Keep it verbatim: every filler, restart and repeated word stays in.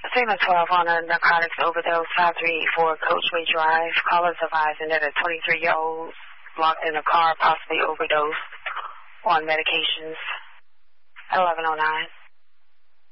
Signal twelve on a narcotics overdose, five three eight four Coachway Drive. Callers advising that a twenty-three-year-old locked in a car, possibly overdosed on medications. eleven oh nine.